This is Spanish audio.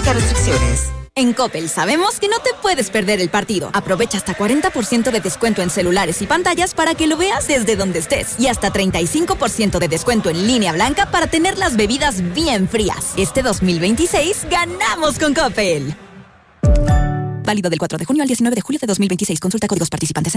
Aplica restricciones. En Coppel sabemos que no te puedes perder el partido. Aprovecha hasta 40% de descuento en celulares y pantallas para que lo veas desde donde estés. Y hasta 35% de descuento en línea blanca para tener las bebidas bien frías. Este 2026 ganamos con Coppel. Válido del 4 de junio al 19 de julio de 2026. Consulta códigos participantes en